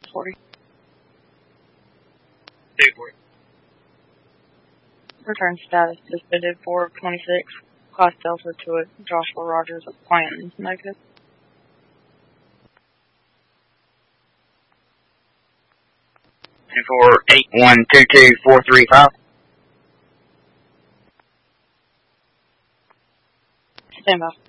40. 240. Return status suspended 426. Class Delta to it. Joshua Rogers of Clanton. Negative. And for 8122435. Stand by.